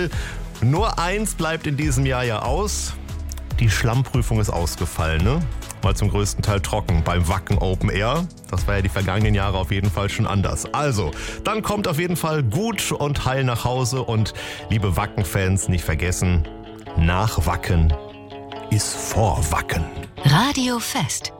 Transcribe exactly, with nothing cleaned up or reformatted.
Ziel. Nur eins bleibt in diesem Jahr ja aus. Die Schlammprüfung ist ausgefallen, ne? Mal zum größten Teil trocken beim Wacken Open Air. Das war ja die vergangenen Jahre auf jeden Fall schon anders. Also, dann kommt auf jeden Fall gut und heil nach Hause. Und liebe Wacken-Fans, nicht vergessen, nach Wacken ist vor Wacken. Radio Fest.